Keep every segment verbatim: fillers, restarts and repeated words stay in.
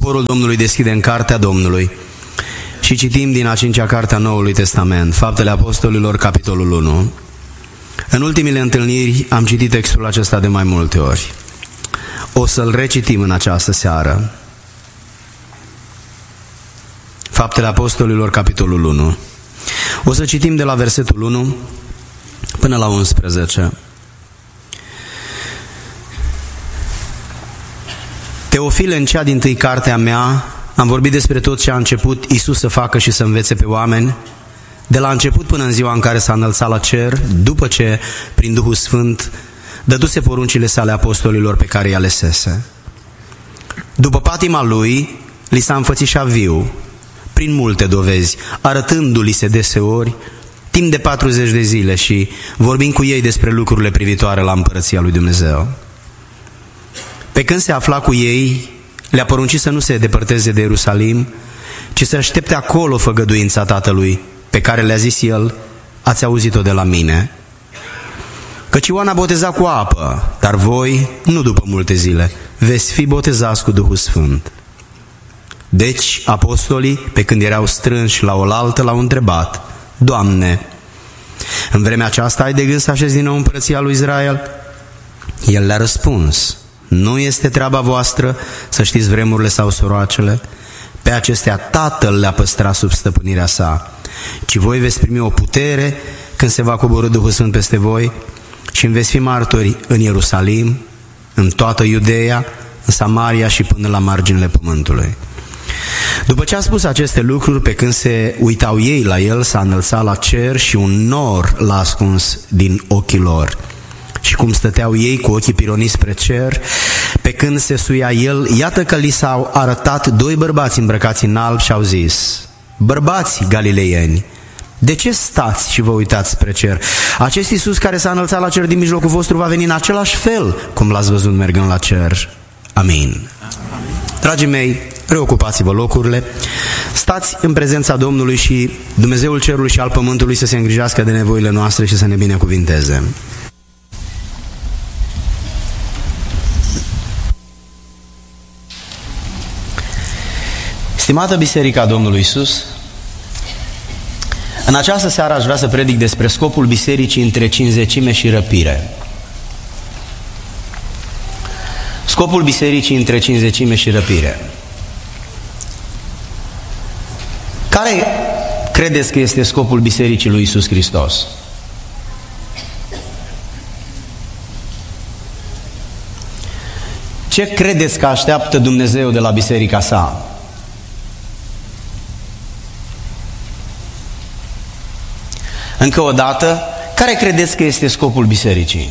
Poporul Domnului deschide în Cartea Domnului și citim din a cincea carte a Noului Testament, Faptele Apostolilor, capitolul unu. În ultimile întâlniri am citit textul acesta de mai multe ori. O să-l recitim în această seară. Faptele Apostolilor, capitolul unu. O să citim de la versetul unu până la unsprezece. Teofile, în cea dintâi carte a mea, am vorbit despre tot ce a început Iisus să facă și să învețe pe oameni, de la început până în ziua în care s-a înălțat la cer, după ce, prin Duhul Sfânt, dăduse poruncile sale apostolilor pe care i-a alesese. După patima lui, li s-a înfățișat viu, prin multe dovezi, arătându-li se deseori, timp de patruzeci de zile și vorbind cu ei despre lucrurile privitoare la împărăția lui Dumnezeu. Pe când se afla cu ei, le-a poruncit să nu se depărteze de Ierusalim, ci să aștepte acolo făgăduința Tatălui, pe care le-a zis el: ați auzit-o de la mine. Căci Ioan a botezat cu apă, dar voi, nu după multe zile, veți fi botezați cu Duhul Sfânt. Deci, apostolii, pe când erau strânși la oaltă, l-au întrebat: Doamne, în vremea aceasta ai de gând să așezi din nou împărăția lui Israel? El le-a răspuns: nu este treaba voastră să știți vremurile sau soroacele, pe acestea Tatăl le-a păstrat sub stăpânirea sa, ci voi veți primi o putere când se va coborî Duhul Sfânt peste voi și îmi veți fi martori în Ierusalim, în toată Iudeea, în Samaria și până la marginile pământului. După ce a spus aceste lucruri, pe când se uitau ei la el, s-a înălțat la cer și un nor l-a ascuns din ochii lor. Și cum stăteau ei cu ochii pironiți spre cer, pe când se suia el, iată că li s-au arătat doi bărbați îmbrăcați în alb și au zis: bărbați galileieni, de ce stați și vă uitați spre cer? Acest Iisus care s-a înălțat la cer din mijlocul vostru va veni în același fel cum l-ați văzut mergând la cer. Amin. Dragii mei, preocupați-vă locurile, stați în prezența Domnului și Dumnezeul cerului și al pământului să se îngrijească de nevoile noastre și să ne binecuvinteze. Stimată Biserica Domnului Iisus, în această seară aș vrea să predic despre scopul bisericii între cinzecime și răpire. Scopul bisericii între cinzecime și răpire. Care credeți că este scopul bisericii lui Iisus Hristos? Ce credeți că așteaptă Dumnezeu de la biserica sa? Încă o dată, care credeți că este scopul bisericii?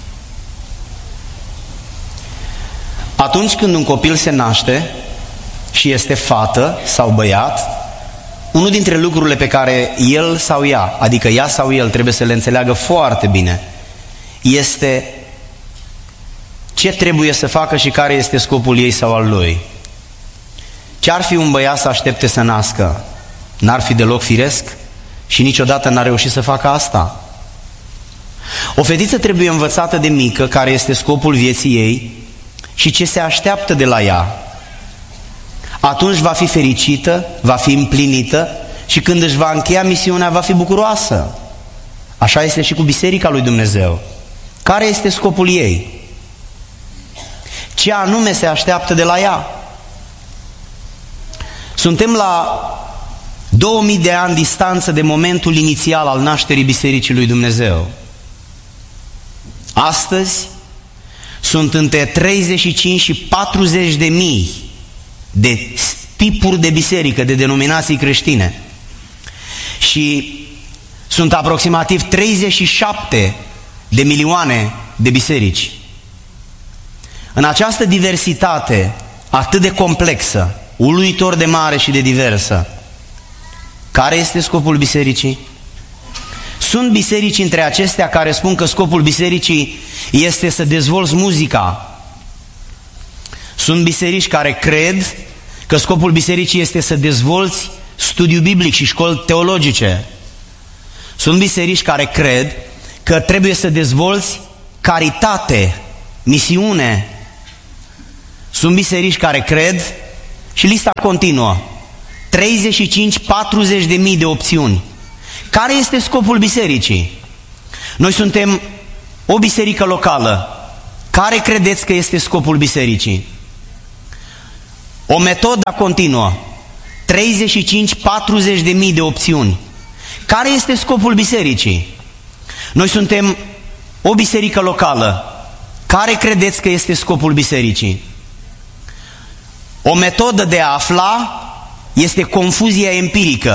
Atunci când un copil se naște și este fată sau băiat, unul dintre lucrurile pe care el sau ea, adică ea sau el, trebuie să le înțeleagă foarte bine, este ce trebuie să facă și care este scopul ei sau al lui. Ce-ar fi un băiat să aștepte să nască? N-ar fi deloc firesc? Și niciodată n-a reușit să facă asta. O fetiță trebuie învățată de mică care este scopul vieții ei și ce se așteaptă de la ea. Atunci va fi fericită, va fi împlinită și când își va încheia misiunea va fi bucuroasă. Așa este și cu Biserica lui Dumnezeu. Care este scopul ei? Ce anume se așteaptă de la ea? Suntem la două mii de ani distanță de momentul inițial al nașterii Bisericii lui Dumnezeu. Astăzi sunt între treizeci și cinci și patruzeci de mii de tipuri de biserică, de denominații creștine. Și sunt aproximativ treizeci și șapte de milioane de biserici. În această diversitate atât de complexă, uluitor de mare și de diversă, care este scopul bisericii? Sunt biserici între acestea care spun că scopul bisericii este să dezvolți muzica. Sunt biserici care cred că scopul bisericii este să dezvolți studiu biblic și școli teologice. Sunt biserici care cred că trebuie să dezvolți caritate, misiune. Sunt biserici care cred Și lista continuă. treizeci și cinci patruzeci de mii de opțiuni. Care este scopul bisericii? Noi suntem o biserică locală. Care credeți că este scopul bisericii? O metodă continuă. treizeci și cinci patruzeci de mii de opțiuni. Care este scopul bisericii? Noi suntem o biserică locală. Care credeți că este scopul bisericii? O metodă de a afla este confuzia empirică.